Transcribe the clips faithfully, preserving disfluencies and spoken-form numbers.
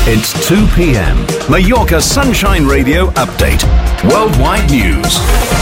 It's two p.m. Mallorca Sunshine Radio Update. Worldwide News.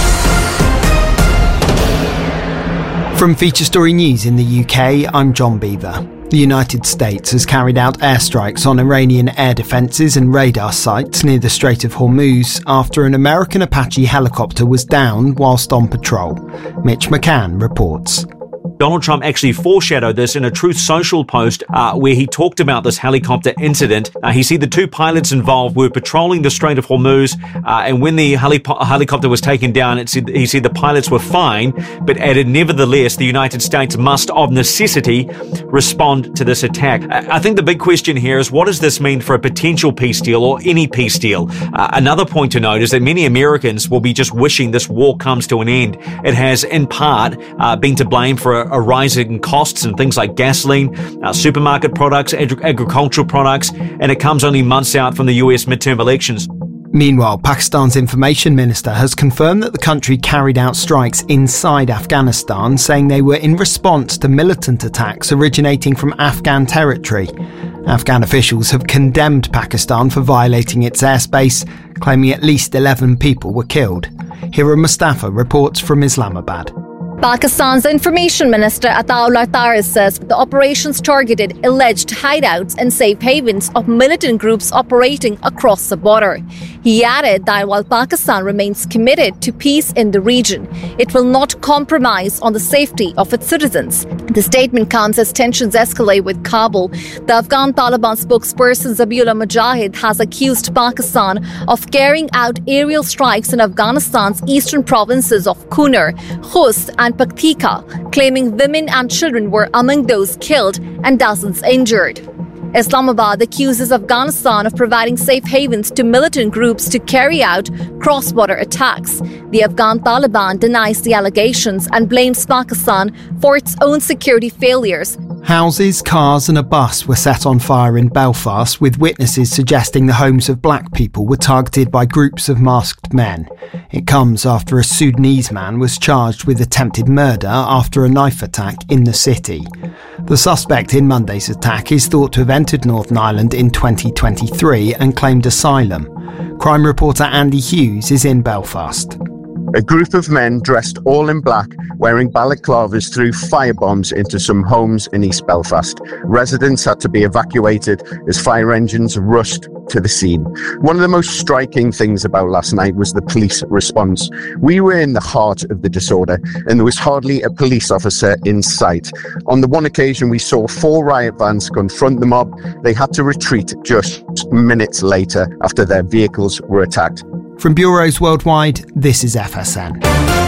From Feature Story News in the U K, I'm John Beaver. The United States has carried out airstrikes on Iranian air defences and radar sites near the Strait of Hormuz after an American Apache helicopter was down whilst on patrol. Mitch McCann reports. Donald Trump actually foreshadowed this in a Truth Social post uh, where he talked about this helicopter incident. Uh, he said the two pilots involved were patrolling the Strait of Hormuz, uh, and when the heli- helicopter was taken down, it said, he said the pilots were fine, but added, nevertheless, the United States must, of necessity, respond to this attack. I think the big question here is, what does this mean for a potential peace deal or any peace deal? Uh, another point to note is that many Americans will be just wishing this war comes to an end. It has, in part, uh, been to blame for a a rise in costs and things like gasoline, uh, supermarket products, ag- agricultural products, and it comes only months out from the U S midterm elections. Meanwhile, Pakistan's information minister has confirmed that the country carried out strikes inside Afghanistan, saying they were in response to militant attacks originating from Afghan territory. Afghan officials have condemned Pakistan for violating its airspace, claiming at least eleven people were killed. Hira Mustafa reports from Islamabad. Pakistan's Information Minister Ataullah Tahir says the operations targeted alleged hideouts and safe havens of militant groups operating across the border. He added that while Pakistan remains committed to peace in the region, it will not compromise on the safety of its citizens. The statement comes as tensions escalate with Kabul. The Afghan Taliban spokesperson Zabiullah Mujahid has accused Pakistan of carrying out aerial strikes in Afghanistan's eastern provinces of Kunar, Khust, and and Paktika, claiming women and children were among those killed and dozens injured. Islamabad accuses Afghanistan of providing safe havens to militant groups to carry out cross-border attacks. The Afghan Taliban denies the allegations and blames Pakistan for its own security failures. Houses, cars and a bus were set on fire in Belfast, with witnesses suggesting the homes of black people were targeted by groups of masked men. It comes after a Sudanese man was charged with attempted murder after a knife attack in the city. The suspect in Monday's attack is thought to have entered Northern Ireland in twenty twenty-three and claimed asylum. Crime reporter Andy Hughes is in Belfast. A group of men dressed all in black, wearing balaclavas, threw firebombs into some homes in East Belfast. Residents had to be evacuated as fire engines rushed to the scene. One of the most striking things about last night was the police response. We were in the heart of the disorder, and there was hardly a police officer in sight. On the one occasion, we saw four riot vans confront the mob. They had to retreat just minutes later after their vehicles were attacked. From bureaus worldwide, this is F S N.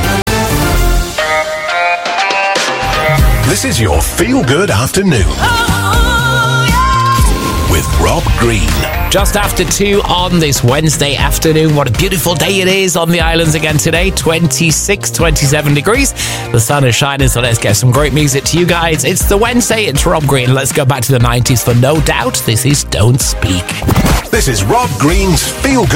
This is your feel-good afternoon. Oh, yeah. With Rob Green. Just after two on this Wednesday afternoon. What a beautiful day it is on the islands again today. twenty-six, twenty-seven degrees. The sun is shining, so let's get some great music to you guys. It's the Wednesday. It's Rob Green. Let's go back to the nineties for No Doubt. This is Don't Speak. This is Rob Green's Feel Good